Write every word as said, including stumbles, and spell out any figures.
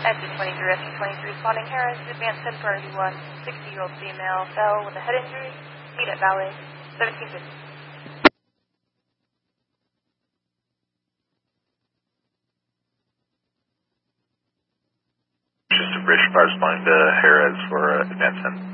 Exit twenty-three, F twenty-three, responding Harris, advanced ten priority one, sixty-year-old female, fell with a head injury, meet at Valley, seventeen fifty. Just a bridge fire responding to Harris for uh, advanced ten.